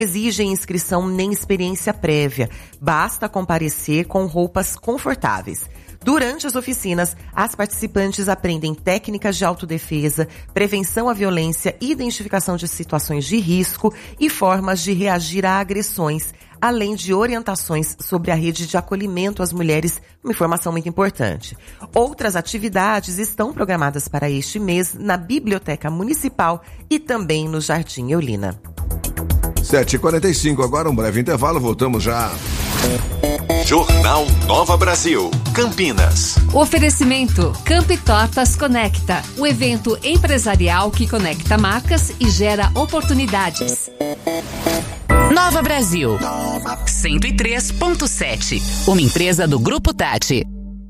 exigem inscrição nem experiência prévia. Basta comparecer com roupas confortáveis. Durante as oficinas, as participantes aprendem técnicas de autodefesa, prevenção à violência, identificação de situações de risco e formas de reagir a agressões, além de orientações sobre a rede de acolhimento às mulheres, uma informação muito importante. Outras atividades estão programadas para este mês na Biblioteca Municipal e também no Jardim Eulina. 7h45, agora um breve intervalo, voltamos já. Jornal Nova Brasil, Campinas. Oferecimento Camp Tortas Conecta, o evento empresarial que conecta marcas e gera oportunidades. Nova Brasil, 103.7, uma empresa do Grupo Tati.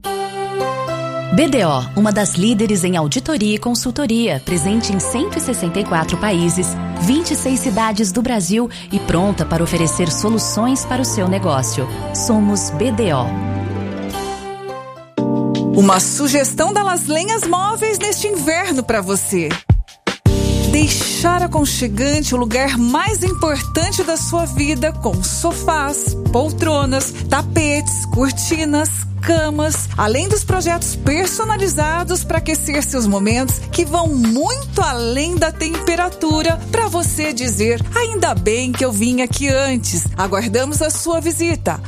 BDO, uma das líderes em auditoria e consultoria, presente em 164 países, 26 cidades do Brasil e pronta para oferecer soluções para o seu negócio. Somos BDO. Uma sugestão da Las Lenhas Móveis neste inverno para você. Deixar aconchegante o lugar mais importante da sua vida com sofás, poltronas, tapetes, cortinas, camas, além dos projetos personalizados para aquecer seus momentos que vão muito além da temperatura para você dizer, ainda bem que eu vim aqui antes. Aguardamos a sua visita.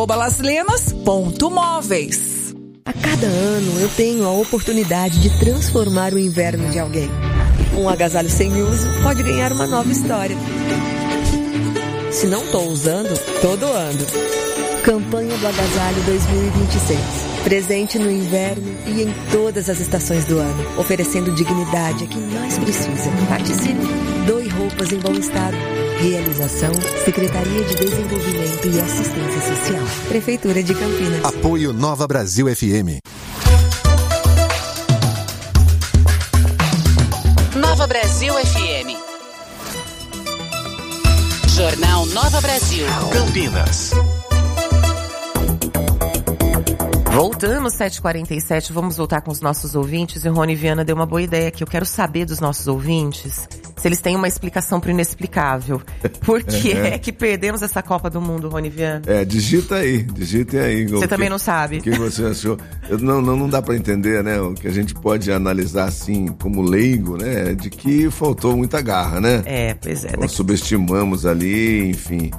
@laslenas.móveis. A cada ano eu tenho a oportunidade de transformar o inverno de alguém. Um agasalho sem uso pode ganhar uma nova história. Se não estou usando, estou doando. Campanha do Agasalho 2026. Presente no inverno e em todas as estações do ano, oferecendo dignidade a quem mais precisa. Participe. Doe roupas em bom estado. Realização, Secretaria de Desenvolvimento e Assistência Social. Prefeitura de Campinas. Apoio Nova Brasil FM. Nova Brasil FM. Jornal Nova Brasil, Campinas. Voltamos, 7h47, vamos voltar com os nossos ouvintes. E o Rony Viana deu uma boa ideia aqui. Eu quero saber dos nossos ouvintes se eles têm uma explicação para o inexplicável. Por que é que perdemos essa Copa do Mundo, Rony Viana? Digitem aí. Você também não sabe. O que você achou? Não dá para entender, né? O que a gente pode analisar assim, como leigo, né? De que faltou muita garra, né? Pois é. Nós subestimamos ali, enfim.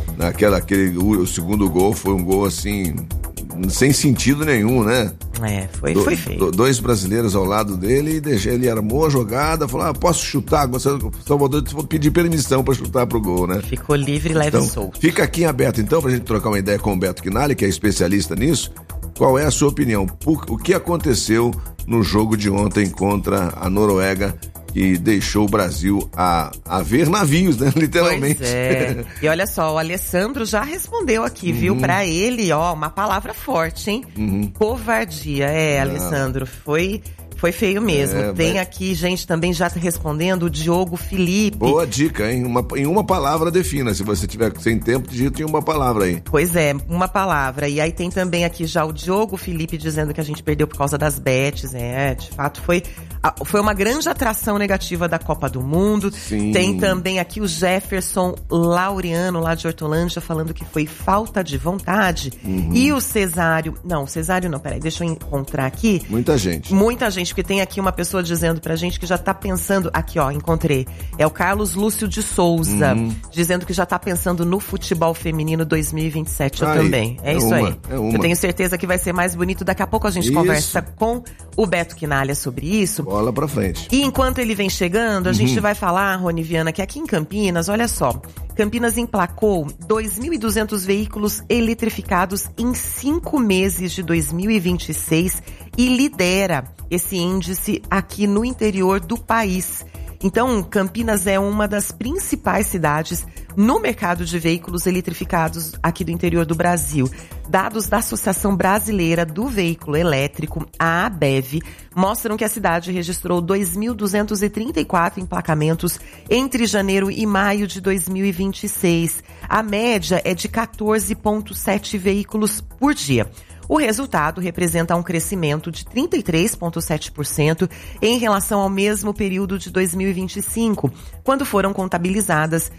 O segundo gol foi um gol assim, sem sentido nenhum, né? Foi feio. Dois brasileiros ao lado dele, ele armou a jogada, falou, posso chutar? Salvador vou pedir permissão para chutar pro gol, né? Ficou livre, leve e solto. Fica aqui em aberto então, pra gente trocar uma ideia com o Beto Quinali, que é especialista nisso. Qual é a sua opinião? O que aconteceu no jogo de ontem contra a Noruega, que deixou o Brasil a ver navios, né? Literalmente. Pois é. E olha só, o Alessandro já respondeu aqui, viu? Pra ele, uma palavra forte, hein? Covardia. Alessandro, foi feio mesmo. Tem aqui gente também já respondendo, o Diogo Felipe. Boa dica, hein? Em uma palavra defina. Se você tiver sem tempo, digita em uma palavra aí. Pois é, uma palavra. E aí tem também aqui já o Diogo Felipe dizendo que a gente perdeu por causa das bets. De fato, foi uma grande atração negativa da Copa do Mundo. Sim. Tem também aqui o Jefferson Laureano, lá de Hortolândia, falando que foi falta de vontade. E o Cesário... Não, peraí, deixa eu encontrar aqui. Muita gente, porque tem aqui uma pessoa dizendo pra gente que já tá pensando... Aqui, encontrei. É o Carlos Lúcio de Souza, dizendo que já tá pensando no futebol feminino 2027. Eu também. Isso aí. Eu tenho certeza que vai ser mais bonito. Daqui a pouco a gente conversa com o Beto Quinalha sobre isso. Bola pra frente. E enquanto ele vem chegando, a gente vai falar, Rony Viana, que aqui em Campinas, olha só, Campinas emplacou 2.200 veículos eletrificados em 5 meses de 2026 e lidera esse índice aqui no interior do país. Então, Campinas é uma das principais cidades no mercado de veículos eletrificados aqui do interior do Brasil. Dados da Associação Brasileira do Veículo Elétrico, a ABEV, mostram que a cidade registrou 2.234 emplacamentos entre janeiro e maio de 2026. A média é de 14,7 veículos por dia. O resultado representa um crescimento de 33,7% em relação ao mesmo período de 2025, quando foram contabilizadas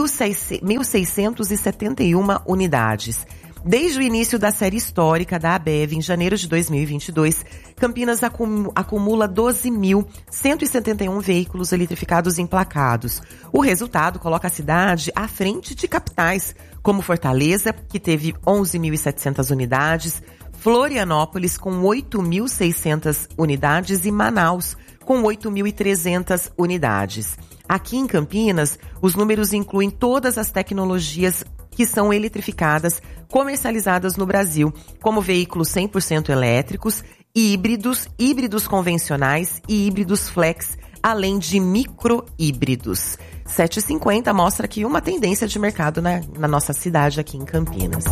1.671 unidades. Desde o início da série histórica da Ambev, em janeiro de 2022, Campinas acumula 12.171 veículos eletrificados emplacados. O resultado coloca a cidade à frente de capitais, como Fortaleza, que teve 11.700 unidades, Florianópolis, com 8.600 unidades, e Manaus, com 8.300 unidades. Aqui em Campinas, os números incluem todas as tecnologias que são eletrificadas, comercializadas no Brasil, como veículos 100% elétricos, híbridos convencionais e híbridos flex, além de micro-híbridos. 7,50 mostra aqui uma tendência de mercado na nossa cidade aqui em Campinas.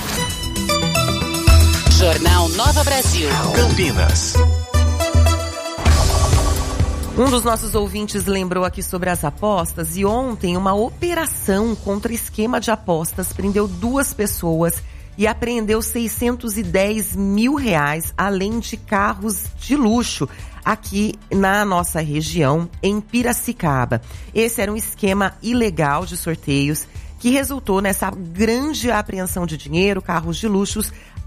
Jornal Nova Brasil. Campinas. Um dos nossos ouvintes lembrou aqui sobre as apostas, e ontem uma operação contra esquema de apostas prendeu 2 pessoas e apreendeu R$610 mil, além de carros de luxo, aqui na nossa região, em Piracicaba. Esse era um esquema ilegal de sorteios que resultou nessa grande apreensão de dinheiro, carros de luxo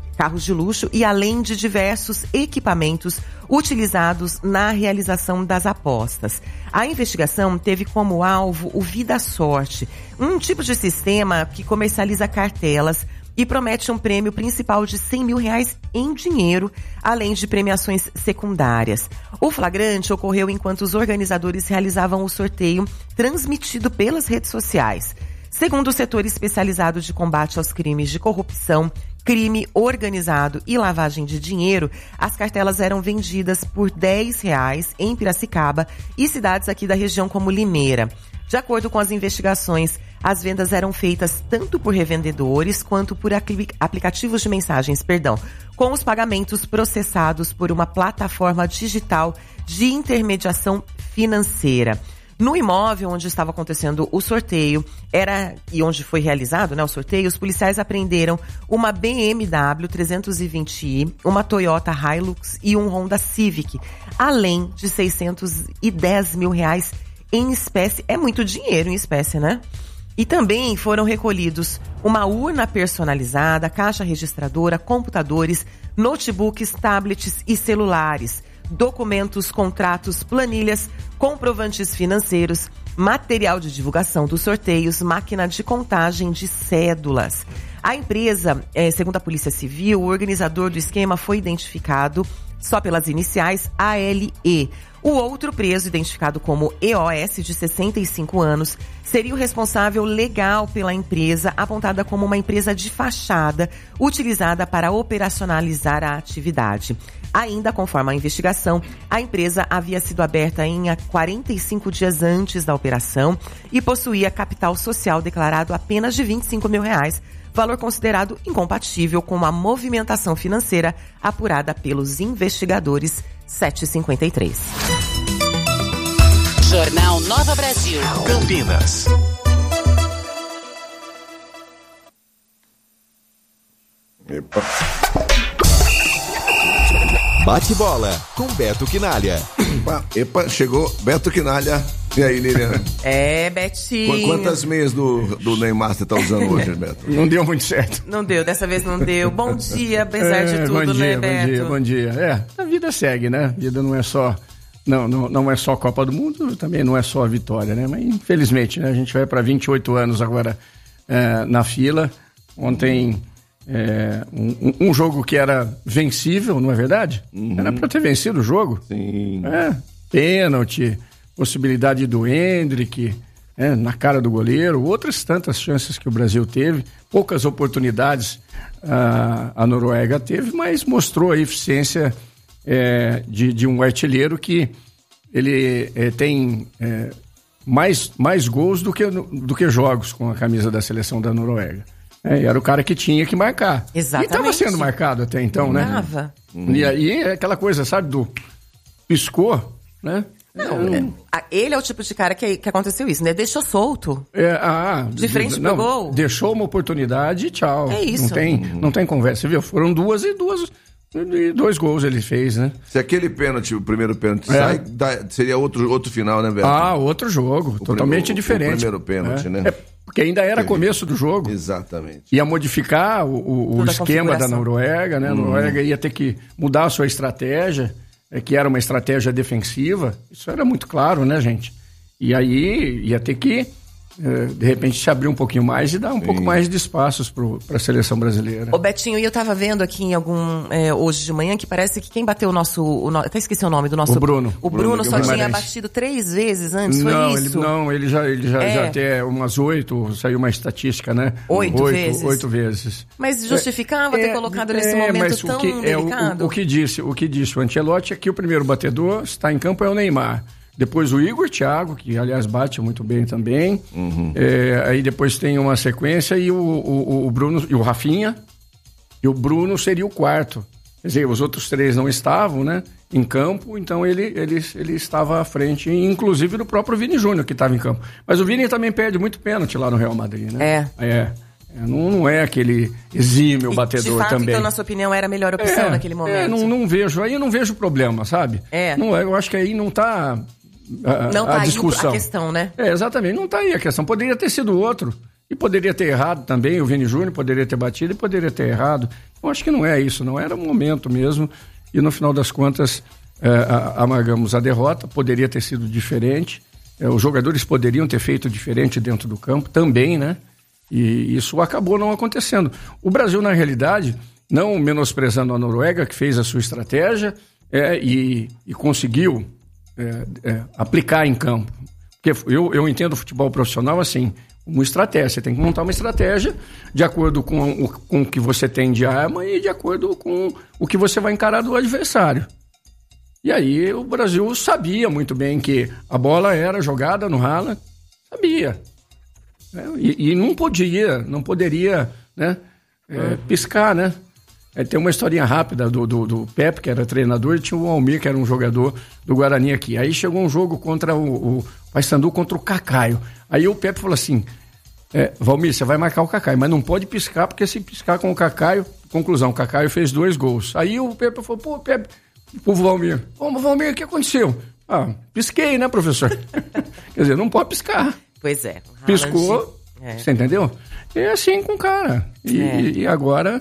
e além de diversos equipamentos utilizados na realização das apostas. A investigação teve como alvo o Vida Sorte, um tipo de sistema que comercializa cartelas e promete um prêmio principal de R$100 mil em dinheiro, além de premiações secundárias. O flagrante ocorreu enquanto os organizadores realizavam o sorteio transmitido pelas redes sociais. Segundo o setor especializado de combate aos crimes de corrupção, crime organizado e lavagem de dinheiro, as cartelas eram vendidas por R$10 em Piracicaba e cidades aqui da região como Limeira. De acordo com as investigações, as vendas eram feitas tanto por revendedores quanto por aplicativos de mensagens, com os pagamentos processados por uma plataforma digital de intermediação financeira. No imóvel onde estava acontecendo o sorteio e onde foi realizado, o sorteio, os policiais apreenderam uma BMW 320i, uma Toyota Hilux e um Honda Civic, além de R$610 mil em espécie. É muito dinheiro em espécie, né? E também foram recolhidos uma urna personalizada, caixa registradora, computadores, notebooks, tablets e celulares, documentos, contratos, planilhas, comprovantes financeiros, material de divulgação dos sorteios, máquina de contagem de cédulas. A empresa, segundo a Polícia Civil, o organizador do esquema foi identificado só pelas iniciais ALE. O outro preso, identificado como EOS, de 65 anos, seria o responsável legal pela empresa, apontada como uma empresa de fachada, utilizada para operacionalizar a atividade. Ainda, conforme a investigação, a empresa havia sido aberta em 45 dias antes da operação e possuía capital social declarado apenas de R$25 mil, valor considerado incompatível com a movimentação financeira apurada pelos investigadores. 7h53. Jornal Nova Brasil. Campinas. Bate bola com Beto Quinalha. Chegou Beto Quinalha. E aí, Liliana? Betinho. Quantas meias do Neymar você tá usando hoje, Beto? Não deu muito certo. Não deu, dessa vez não deu. Bom dia, apesar de tudo, Beto? Bom dia. A vida segue, né? A vida não é só... Não é só Copa do Mundo, também não é só a vitória, né? Mas infelizmente, né? A gente vai para 28 anos agora na fila. Ontem... um jogo que era vencível, não é verdade? Era para ter vencido o jogo. Sim. Pênalti, possibilidade do Hendrick, na cara do goleiro, outras tantas chances que o Brasil teve, poucas oportunidades a Noruega teve, mas mostrou a eficiência de um artilheiro que ele tem mais gols do que jogos com a camisa da seleção da Noruega. Era o cara que tinha que marcar. Exatamente. E estava sendo marcado até então, né? Tava. E aí aquela coisa, sabe, do piscou, né? Não, ele é o tipo de cara que aconteceu isso, né? Deixou solto. De frente pro gol. Deixou uma oportunidade e tchau. É isso. Não tem conversa, viu? Foram dois gols ele fez, né? Se aquele pênalti, o primeiro pênalti sai, seria outro final, né, Beto? Outro jogo, totalmente diferente. O primeiro pênalti, né? Porque ainda era começo do jogo. Exatamente. Ia modificar o esquema da Noruega, né? A Noruega ia ter que mudar a sua estratégia, que era uma estratégia defensiva. Isso era muito claro, né, gente? E aí ia ter que, de repente, se abrir um pouquinho mais e dar um pouco mais de espaços para a seleção brasileira. Ô Betinho, e eu tava vendo aqui em hoje de manhã que parece que quem bateu até esqueci o nome do nosso... O Bruno. O Bruno só tinha batido 3 vezes antes, foi isso? Ele já até umas 8, saiu uma estatística, né? 8 vezes? 8 vezes. Mas justificava ter colocado nesse momento tão delicado? O que disse o Ancelotti é que o primeiro batedor está em campo é o Neymar. Depois o Igor Thiago, que aliás bate muito bem também. Aí depois tem uma sequência e o Bruno e o Rafinha. E o Bruno seria o quarto. Quer dizer, os outros 3 não estavam, né, em campo, então ele estava à frente, inclusive do próprio Vini Júnior, que estava em campo. Mas o Vini também perde muito pênalti lá no Real Madrid, né? Não é aquele exímio batedor de fato, também. Então, na sua opinião, era a melhor opção naquele momento? Não vejo problema, sabe? Eu acho que aí não está... Não tá a discussão. Aí a questão, né? Exatamente, não tá aí a questão. Poderia ter sido outro. E poderia ter errado também. O Vini Júnior poderia ter batido e poderia ter errado. Eu acho que não é isso, não era o momento mesmo. E no final das contas, amargamos a derrota. Poderia ter sido diferente. Os jogadores poderiam ter feito diferente dentro do campo também, né? E isso acabou não acontecendo. O Brasil, na realidade, não menosprezando a Noruega, que fez a sua estratégia e conseguiu aplicar em campo. Porque eu entendo o futebol profissional assim, uma estratégia. Você tem que montar uma estratégia de acordo com o que você tem de arma e de acordo com o que você vai encarar do adversário. E aí o Brasil sabia muito bem que a bola era jogada no Haaland, sabia. E não poderia, né, piscar, né? Tem uma historinha rápida do Pepe, que era treinador, e tinha o Almir, que era um jogador do Guarani aqui. Aí chegou um jogo contra o Paysandu, contra o Cacaio. Aí o Pepe falou assim, Valmir, você vai marcar o Cacaio, mas não pode piscar, porque se piscar com o Cacaio... Conclusão, o Cacaio fez 2 gols. Aí o Pepe falou, Pepe, pro Valmir, Valmir, o que aconteceu? Pisquei, né, professor? Quer dizer, não pode piscar. Pois é. Piscou, você entendeu? É assim com o cara. E agora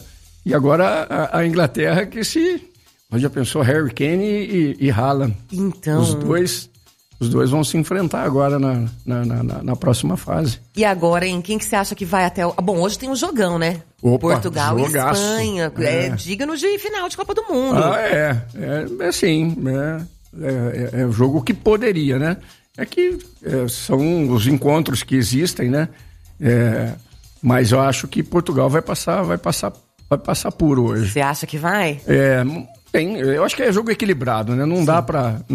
a Inglaterra que onde já pensou Harry Kane e Haaland. Então... Os dois vão se enfrentar agora na próxima fase. E agora, hein? Quem que você acha que vai até o... Bom, hoje tem um jogão, né? Opa, Portugal jogaço. E Espanha. Digno de final de Copa do Mundo. Sim. É o jogo que poderia, né? É que são os encontros que existem, né? Mas eu acho que Portugal vai passar puro hoje. Você acha que vai? Eu acho que é jogo equilibrado, né? Não dá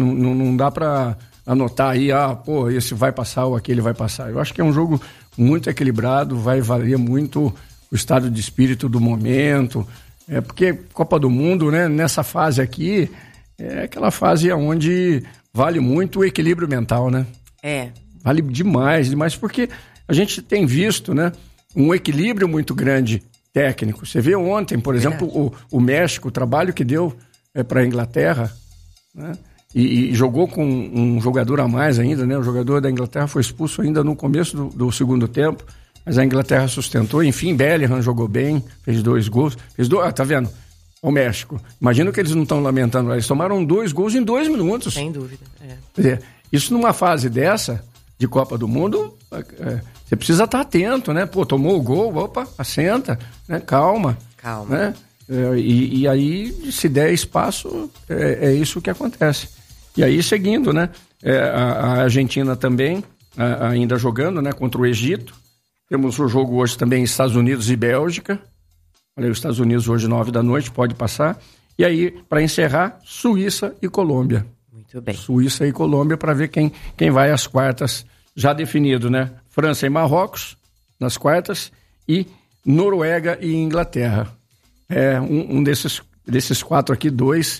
pra anotar aí, esse vai passar ou aquele vai passar. Eu acho que é um jogo muito equilibrado, vai valer muito o estado de espírito do momento. Porque Copa do Mundo, né? Nessa fase aqui, é aquela fase onde vale muito o equilíbrio mental, né? Vale demais, porque a gente tem visto, né? Um equilíbrio muito grande técnico. Você vê ontem, por exemplo, o México, o trabalho que deu para a Inglaterra, né? E jogou com um jogador a mais ainda, né? O jogador da Inglaterra foi expulso ainda no começo do segundo tempo, mas a Inglaterra sustentou. Enfim, Bellingham jogou bem, fez 2 gols. Tá vendo? O México. Imagina que eles não estão lamentando. Eles tomaram 2 gols em 2 minutos. Sem dúvida. Quer dizer, isso numa fase dessa, de Copa do Mundo, você precisa estar atento, né? Tomou o gol, opa, assenta, né? Calma. Né? E aí, se der espaço, é isso que acontece. E aí, seguindo, né? A Argentina também, ainda jogando, né? Contra o Egito. Temos o jogo hoje também Estados Unidos e Bélgica. Olha aí, os Estados Unidos hoje 9 da noite, pode passar. E aí, para encerrar, Suíça e Colômbia. Muito bem. Suíça e Colômbia para ver quem vai às quartas, já definido, né? França e Marrocos nas quartas e Noruega e Inglaterra. Um desses 4 aqui, 2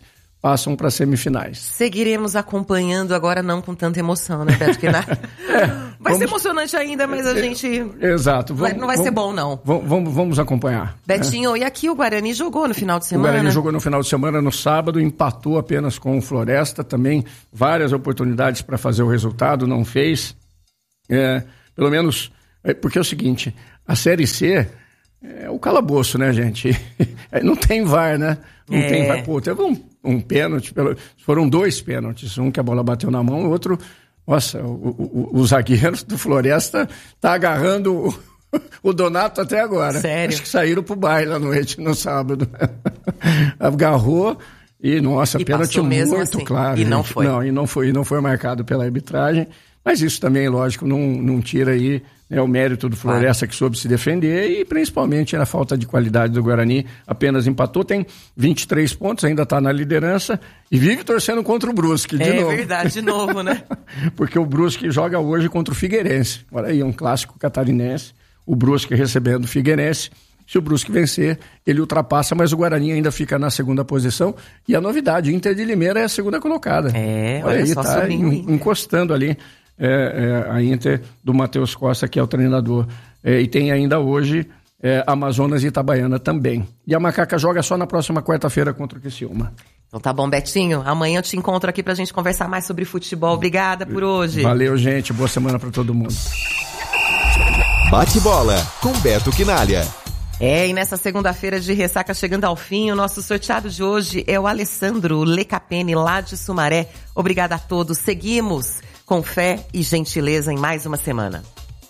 passam para semifinais. Seguiremos acompanhando, agora não com tanta emoção, né, Beto? Vai ser emocionante ainda, mas a gente... Exato. Não vai ser bom, não. Vamos acompanhar. Betinho, e aqui o Guarani jogou no final de semana? O Guarani jogou no final de semana, no sábado, empatou apenas com o Floresta, também várias oportunidades para fazer o resultado, não fez. Pelo menos, porque é o seguinte, a Série C é o calabouço, né, gente? Não tem VAR, né? Não tem VAR. Pô, teve um pênalti, foram 2 pênaltis, um que a bola bateu na mão, o outro, nossa, o zagueiro do Floresta tá agarrando o Donato até agora. Sério? Acho que saíram pro baile à noite, no sábado. Agarrou e, nossa, pênalti muito assim, claro. E não foi. Não foi marcado pela arbitragem. Mas isso também, lógico, não tira aí, né, o mérito do Floresta, que soube se defender, e principalmente a falta de qualidade do Guarani. Apenas empatou, tem 23 pontos, ainda está na liderança e vive torcendo contra o Brusque de novo. É verdade, de novo, né? Porque o Brusque joga hoje contra o Figueirense. Olha aí, um clássico catarinense, o Brusque recebendo o Figueirense. Se o Brusque vencer, ele ultrapassa, mas o Guarani ainda fica na segunda posição. E a novidade, o Inter de Limeira é a segunda colocada. Olha aí, só tá encostando ali a Inter do Matheus Costa, que é o treinador. E tem ainda hoje Amazonas e Itabaiana também. E a Macaca joga só na próxima quarta-feira contra o Criciúma. Então tá bom, Betinho. Amanhã eu te encontro aqui pra gente conversar mais sobre futebol. Obrigada por hoje. Valeu, gente. Boa semana pra todo mundo. Bate bola com Beto Quinalha. E nessa segunda-feira de ressaca chegando ao fim, o nosso sorteado de hoje é o Alessandro Lecapene, lá de Sumaré. Obrigada a todos. Seguimos com fé e gentileza em mais uma semana.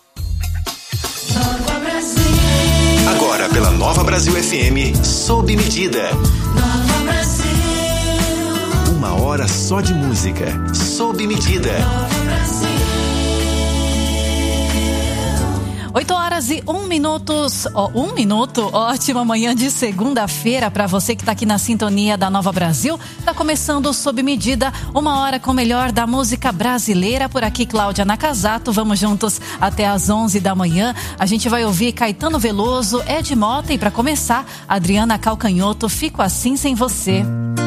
Agora pela Nova Brasil FM, sob medida. Nova Brasil. 1 hora só de música, sob medida. Nova Brasil. 8h01 minutos. 1 minuto. Ótima manhã de segunda-feira para você que está aqui na sintonia da Nova Brasil. Tá começando Sob Medida, 1 hora com o melhor da música brasileira. Por aqui, Cláudia Nakazato. Vamos juntos até às 11 da manhã. A gente vai ouvir Caetano Veloso, Ed Mota e para começar, Adriana Calcanhoto, Fico Assim Sem Você.